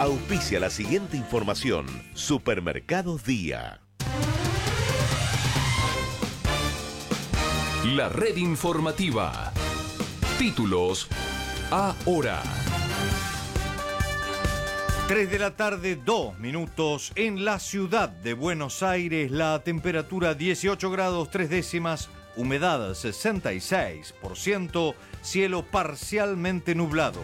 Auspicia la siguiente información. Supermercados Día. La red informativa. Títulos ahora. 3 de la tarde, 2 minutos. En la ciudad de Buenos Aires, la temperatura 18 grados 3 décimas, humedad 66%, cielo parcialmente nublado.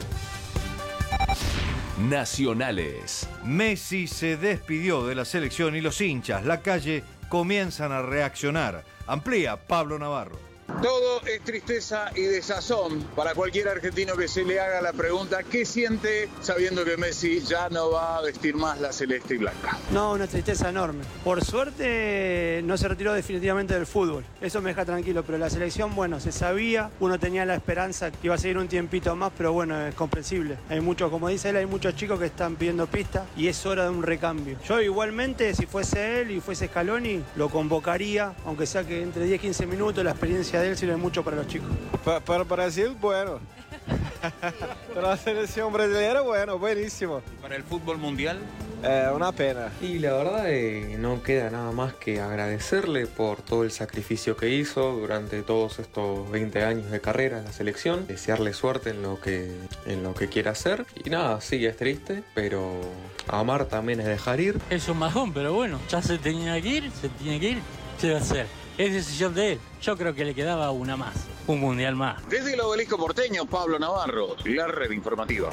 Nacionales. Messi se despidió de la selección y los hinchas, la calle, comienzan a reaccionar. Amplía Pablo Navarro. Todo es tristeza y desazón para cualquier argentino que se le haga la pregunta ¿qué siente sabiendo que Messi ya no va a vestir más la celeste y blanca? No, una tristeza enorme. Por suerte no se retiró definitivamente del fútbol. Eso me deja tranquilo, pero la selección, bueno, se sabía. Uno tenía la esperanza que iba a seguir un tiempito más, pero bueno, es comprensible. Hay muchos, como dice él, hay muchos chicos que están pidiendo pista y es hora de un recambio. Yo igualmente, si fuese él y fuese Scaloni, lo convocaría, aunque sea que entre 10-15 minutos la experiencia de él sirve mucho para los chicos. Para Brasil, bueno. Para la selección brasileña, bueno, buenísimo. ¿Para el fútbol mundial? Una pena. Y la verdad no queda nada más que agradecerle por todo el sacrificio que hizo durante todos estos 20 años de carrera en la selección, desearle suerte en lo que quiera hacer. Y nada, sí, es triste, pero amar también es dejar ir. Es un majón, pero bueno, ya se tenía que ir, ¿qué va a hacer? Es decisión de él. Yo creo que le quedaba una más, un mundial más. Desde el Obelisco porteño, Pablo Navarro, la red informativa.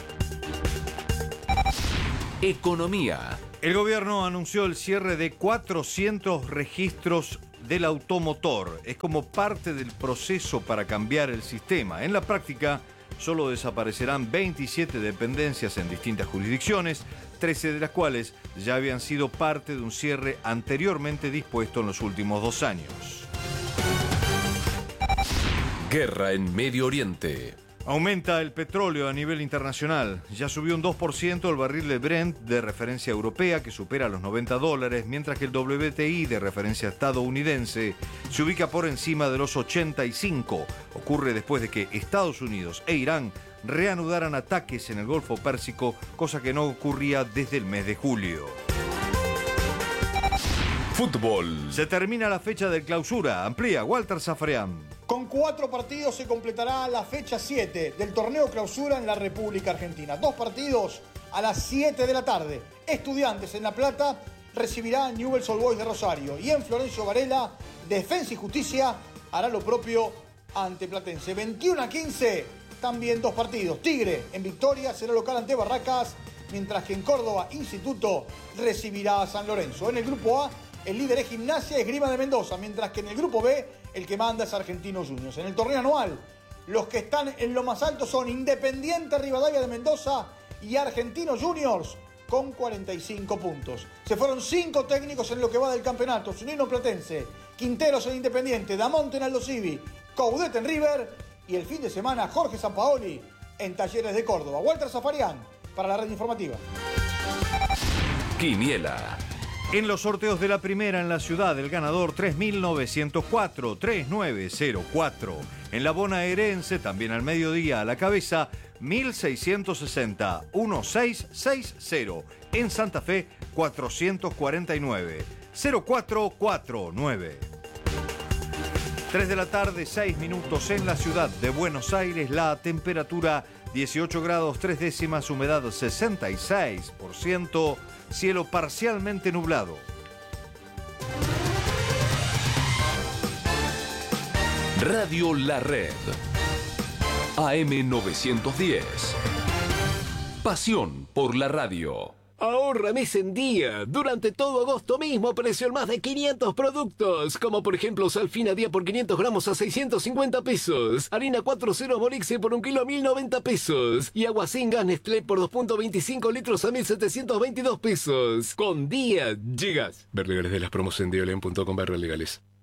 Economía. El gobierno anunció el cierre de 400 registros del automotor. Es como parte del proceso para cambiar el sistema. En la práctica, solo desaparecerán 27 dependencias en distintas jurisdicciones, 13 de las cuales ya habían sido parte de un cierre anteriormente dispuesto en los últimos 2 años. Guerra en Medio Oriente. Aumenta el petróleo a nivel internacional. Ya subió un 2% el barril de Brent de referencia europea, que supera los $90, mientras que el WTI de referencia estadounidense se ubica por encima de los 85. Ocurre después de que Estados Unidos e Irán reanudaran ataques en el Golfo Pérsico, cosa que no ocurría desde el mes de julio. Fútbol. Se termina la fecha de clausura. Amplía Walter Zafarian. Con 4 partidos se completará la fecha 7 del torneo clausura en la República Argentina. 2 partidos a las 7 de la tarde. Estudiantes en La Plata recibirá a Newell's Old Boys de Rosario. Y en Florencio Varela, Defensa y Justicia hará lo propio ante Platense. 21-15, también 2 partidos. Tigre en Victoria será local ante Barracas, mientras que en Córdoba, Instituto recibirá a San Lorenzo. En el grupo A, el líder es Gimnasia y Esgrima de Mendoza, mientras que en el grupo B, el que manda es Argentinos Juniors. En el torneo anual, los que están en lo más alto son Independiente Rivadavia de Mendoza y Argentinos Juniors con 45 puntos. Se fueron 5 técnicos en lo que va del campeonato. Zunino Platense, Quinteros en Independiente, Damonte en Aldo Civi, Coudet en River y el fin de semana Jorge Sampaoli en Talleres de Córdoba. Walter Zafarian para la red informativa. Quiniela. En los sorteos de la primera en la ciudad, el ganador 3904. En la bonaerense, también al mediodía, a la cabeza 1660. En Santa Fe 449. 0449. 3 de la tarde, 6 minutos en la ciudad de Buenos Aires. La temperatura 18 grados 3 décimas, humedad 66%. Cielo parcialmente nublado. Radio La Red. AM 910. Pasión por la radio. Ahorra mes en día. Durante todo agosto mismo precio en más de 500 productos. Como por ejemplo Salfina día por 500 gramos a 650 pesos. Harina 4.0 Bolixe por 1 kilo a 1090 pesos. Y agua sin gas Nestlé por 2.25 litros a 1722 pesos. Con día llegas. Ver legales de las promos en dialen.com/legales.